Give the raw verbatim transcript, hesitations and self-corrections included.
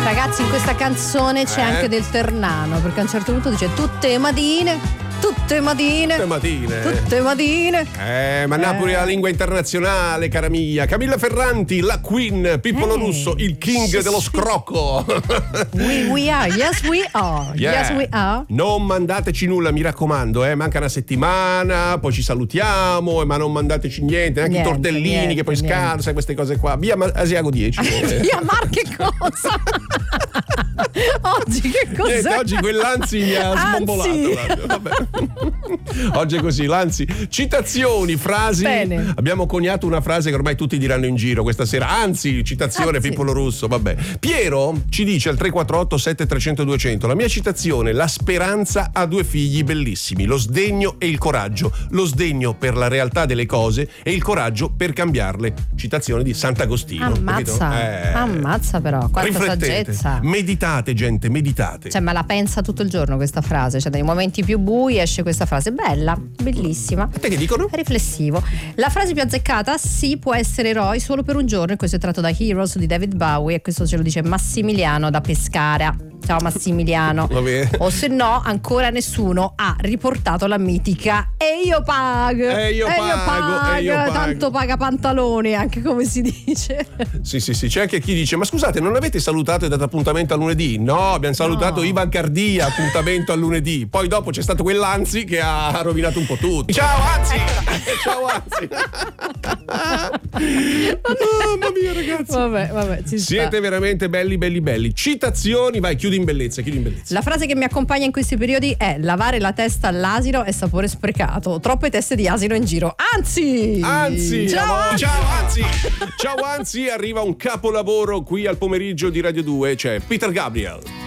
Ragazzi, in questa canzone c'è Eh? anche del Ternano, perché a un certo punto dice tutte matine, tutte matine, Tutte matine. tutte matine. Eh, ma Napoli è la lingua internazionale, cara mia. Camilla Ferranti, la Queen, Pippo Eh, Lorusso, il king sì, dello sì. scrocco. We, we are, yes we are, Yeah. yes we are. Non mandateci nulla, mi raccomando, eh. Manca una settimana, poi ci salutiamo, eh, ma non mandateci niente, neanche Niente, i tortellini niente, che poi niente. scansa, queste cose qua. Via Ma- Asiago dieci. eh. Via Mar, che cosa? Oggi che cos'è? Niente, oggi quell'Anzi mi ha Anzi. sbombolato. Vabbè. Oggi è così, l'Anzi. Citazioni, frasi. Bene. Abbiamo coniato una frase che ormai tutti diranno in giro questa sera. Anzi, citazione Anzi. Pippo Lorusso, vabbè. Piero ci dice al tre quattro otto sette tre zero zero duecento: la mia citazione: la speranza ha due figli bellissimi, lo sdegno e il coraggio. Lo sdegno per la realtà delle cose e il coraggio per cambiarle. Citazione di Sant'Agostino. Ammazza, capito? Eh. ammazza però, quanta Riflettete, saggezza. meditate gente, meditate. Cioè, ma la pensa tutto il giorno questa frase, cioè dai momenti più bui esce questa frase, bella, bellissima. A te che dicono? Riflessivo. La frase più azzeccata: sì, può essere eroi solo per un giorno, e questo è tratto da Heroes di David Bowie, e questo ce lo dice Massimiliano da Pescara. Ciao Massimiliano. Va bene. O se no, ancora nessuno ha riportato la mitica E io pago. E io pago, e io pago. Tanto paga pantaloni, anche come si dice. Sì, sì, sì, c'è anche chi dice: ma scusate, non avete salutato e dato appuntamento a lunedì? No, abbiamo salutato No. Ivan Cardia, appuntamento a lunedì. Poi dopo c'è stato quell'Anzi che ha rovinato un po' tutto. Ciao Anzi! Ciao Anzi! Mamma mia, ragazzi. Vabbè, vabbè, ci sta. Siete veramente belli, belli, belli. Citazioni, vai, chiudi in bellezza, chiudi in bellezza. La frase che mi accompagna in questi periodi è: lavare la testa all'asino è sapore sprecato, troppe teste di asino in giro. Anzi! Anzi, Ciao! amore. Ciao Anzi! Ciao Anzi, arriva un capolavoro qui al pomeriggio di Radio due, c'è Peter Gabriel.